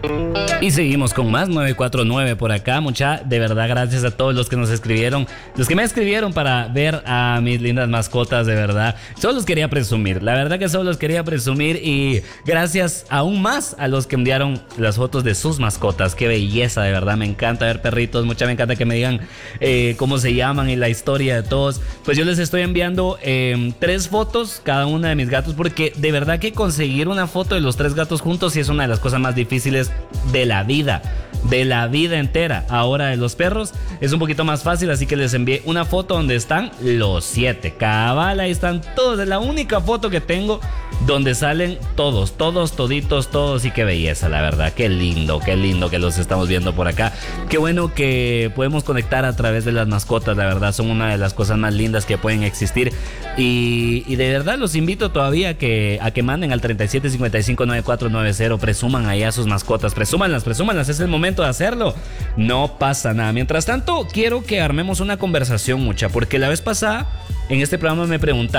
Y seguimos con más 949 por acá, mucha. De verdad, gracias a todos los que nos escribieron, los que me escribieron para ver a mis lindas mascotas, de verdad. Solo los quería presumir, la verdad que solo los quería presumir. Y gracias aún más a los que enviaron las fotos de sus mascotas. Qué belleza, de verdad, me encanta ver perritos, mucha, me encanta que me digan cómo se llaman y la historia de todos. Pues yo les estoy enviando 3 fotos cada una de mis gatos, porque de verdad que conseguir una foto de los 3 gatos juntos sí es una de las cosas más difíciles de la vida entera. Ahora de los perros es un poquito más fácil, así que les envié una foto donde están los 7. Cabal, ahí están todos. Es la única foto que tengo donde salen toditos, todos. Y qué belleza, la verdad. Qué lindo que los estamos viendo por acá. Qué bueno que podemos conectar a través de las mascotas, la verdad. Son una de las cosas más lindas que pueden existir. Y de verdad los invito todavía a que manden al 37559490. Presuman ahí a sus mascotas. Presúmanlas. Es el momento de hacerlo. No pasa nada. Mientras tanto, quiero que armemos una conversación, mucha, porque la vez pasada en este programa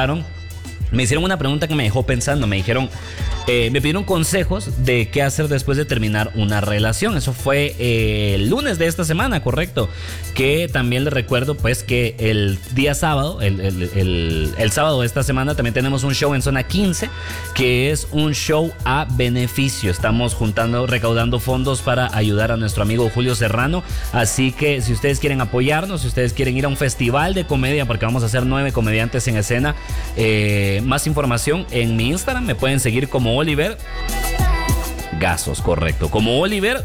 me hicieron una pregunta que me dejó pensando. Me dijeron, me pidieron consejos de qué hacer después de terminar una relación. Eso fue el lunes de esta semana, correcto. Que también les recuerdo pues que el día sábado, el sábado de esta semana también tenemos un show en Zona 15, que es un show a beneficio. Estamos recaudando fondos para ayudar a nuestro amigo Julio Serrano. Así que si ustedes quieren apoyarnos, si ustedes quieren ir a un festival de comedia, porque vamos a hacer 9 comediantes en escena, más información en mi Instagram. Me pueden seguir como Oliver Gasos, correcto. Como Oliver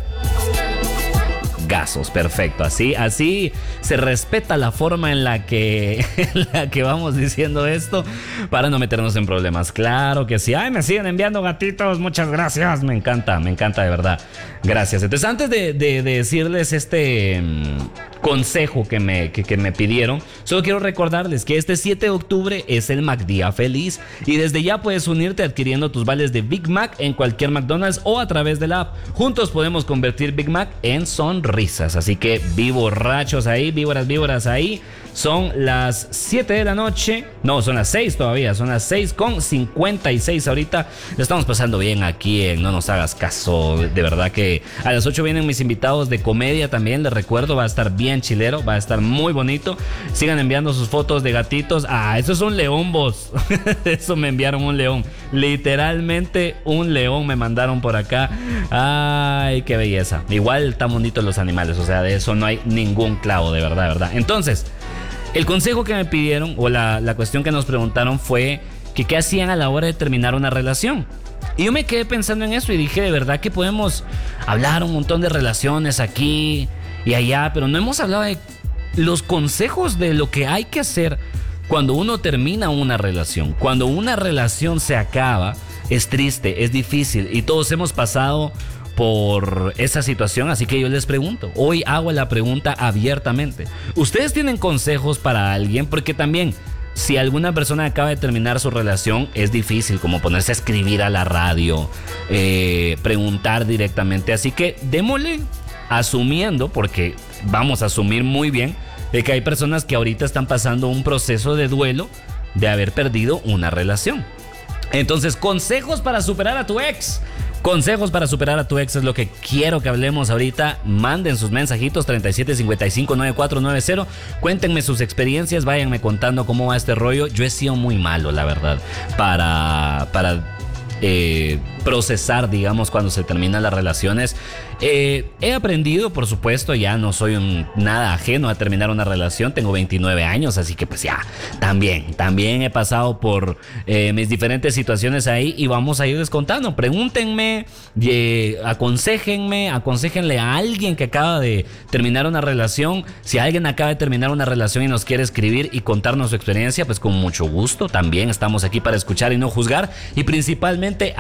Gasos, perfecto. Así se respeta la forma en la que vamos diciendo esto para no meternos en problemas. Claro que sí. Ay, me siguen enviando gatitos. Muchas gracias. Me encanta de verdad. Gracias. Entonces, antes de decirles este consejo que me pidieron, solo quiero recordarles que este 7 de octubre es el McDía Feliz y desde ya puedes unirte adquiriendo tus vales de Big Mac en cualquier McDonald's o a través de la app. Juntos podemos convertir Big Mac en sonrisas. Así que víboras ahí. Son las 7 de la noche. No, son las 6 todavía. Son las 6:56 ahorita. Lo estamos pasando bien aquí en No Nos Hagas Caso. De verdad que a las 8 vienen mis invitados de comedia también. Les recuerdo, va a estar bien chilero. Va a estar muy bonito. Sigan enviando sus fotos de gatitos. Ah, eso es un león, vos. Eso me enviaron un león. Literalmente un león me mandaron por acá. Ay, qué belleza. Igual están bonitos los animales. O sea, de eso no hay ningún clavo, de verdad. Entonces, el consejo que me pidieron o la cuestión que nos preguntaron fue que qué hacían a la hora de terminar una relación. Y yo me quedé pensando en eso y dije, de verdad que podemos hablar un montón de relaciones aquí y allá, pero no hemos hablado de los consejos de lo que hay que hacer cuando uno termina una relación. Cuando una relación se acaba, es triste, es difícil y todos hemos pasado por esa situación, así que yo les pregunto, hoy hago la pregunta abiertamente. ¿Ustedes tienen consejos para alguien? Porque también, si alguna persona acaba de terminar su relación, es difícil como ponerse a escribir a la radio, preguntar directamente, así que démosle asumiendo, porque vamos a asumir muy bien de que hay personas que ahorita están pasando un proceso de duelo de haber perdido una relación. Entonces, consejos para superar a tu ex. Consejos para superar a tu ex es lo que quiero que hablemos ahorita. Manden sus mensajitos 37559490. Cuéntenme sus experiencias, váyanme contando cómo va este rollo. Yo he sido muy malo, la verdad, para procesar, digamos, cuando se terminan las relaciones. He aprendido, por supuesto, ya no soy nada ajeno a terminar una relación. Tengo 29 años, así que pues ya, también he pasado por mis diferentes situaciones ahí y vamos a irles contando. Pregúntenme, aconséjenle a alguien que acaba de terminar una relación. Si alguien acaba de terminar una relación y nos quiere escribir y contarnos su experiencia, pues con mucho gusto. También estamos aquí para escuchar y no juzgar y principalmente